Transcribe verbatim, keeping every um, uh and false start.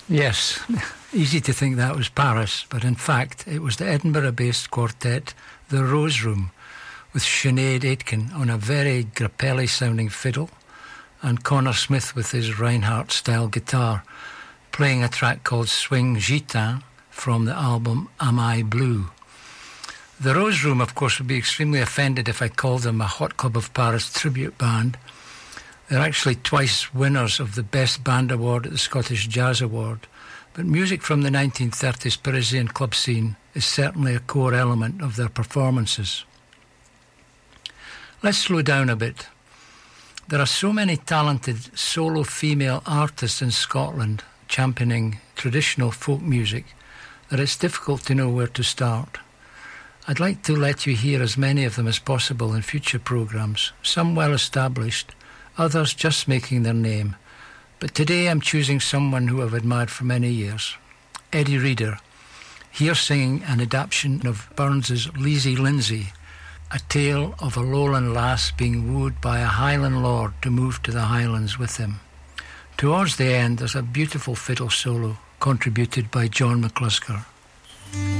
Yes, easy to think that was Paris, but in fact it was the Edinburgh-based quartet, the Rose Room, with Sinead Aitken on a very Grappelli-sounding fiddle and Connor Smith with his Reinhardt-style guitar, playing a track called Swing Gitan from the album Am I Blue? The Rose Room, of course, would be extremely offended if I called them a Hot Club of Paris tribute band. They're actually twice winners of the Best Band Award at the Scottish Jazz Award, but music from the nineteen thirties Parisian club scene is certainly a core element of their performances. Let's slow down a bit. There are so many talented solo female artists in Scotland championing traditional folk music that it's difficult to know where to start. I'd like to let you hear as many of them as possible in future programmes, some well established, others just making their name. But today I'm choosing someone who I've admired for many years, Eddie Reader, here singing an adaptation of Burns's Leesy Lindsay, a tale of a lowland lass being wooed by a Highland lord to move to the Highlands with him. Towards the end there's a beautiful fiddle solo contributed by John McClusker.